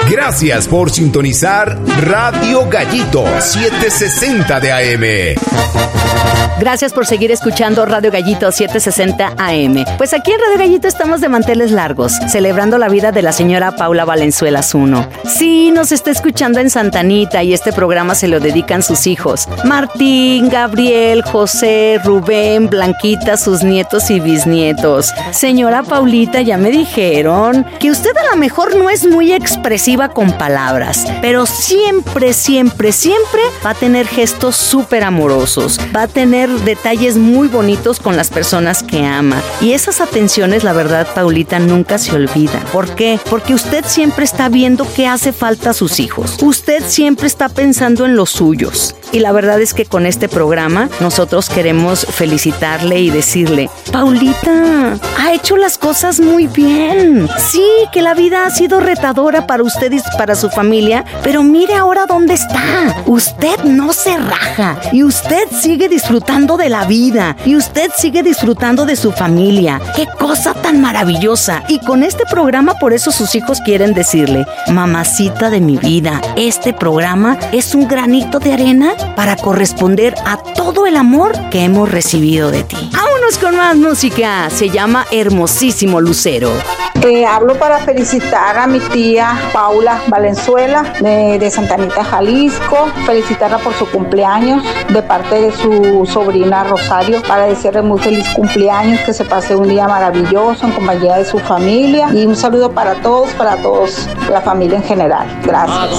Gracias por sintonizar Radio Gallito 760 de AM. Gracias por seguir escuchando Radio Gallito 760 AM. Pues aquí en Radio Gallito estamos de manteles largos, celebrando la vida de la señora Paula Valenzuela Zuno. Sí, nos está escuchando en Santa Anita y este programa se lo dedican sus hijos: Martín, Gabriel, José, Rubén, Blanquita, sus nietos y bisnietos. Señora Paulita, ya me dijeron que usted a lo mejor no es muy expresiva con palabras, pero siempre, siempre, siempre va a tener gestos súper amorosos, va a tener detalles muy bonitos con las personas que ama. Y esas atenciones, la verdad, Paulita, nunca se olvidan. ¿Por qué? Porque usted siempre está viendo qué hace falta a sus hijos. Usted siempre está pensando en los suyos. Y la verdad es que con este programa nosotros queremos felicitarle y decirle: Paulita, ha hecho las cosas muy bien. Sí, que la vida ha sido retadora para usted y para su familia, pero mire ahora dónde está. Usted no se raja y usted sigue disfrutando de la vida y usted sigue disfrutando de su familia. ¡Qué cosa tan maravillosa! Y con este programa, por eso sus hijos quieren decirle: mamacita de mi vida, este programa es un granito de arena para corresponder a todo el amor que hemos recibido de ti. ¡Vámonos con más música! Se llama Hermosísimo Lucero. Hablo para felicitar a mi tía Paula Valenzuela de Santa Anita, Jalisco, felicitarla por su cumpleaños de parte de su sobrina Rosario, para desearle muy feliz cumpleaños, que se pase un día maravilloso en compañía de su familia, y un saludo para todos, la familia en general. Gracias.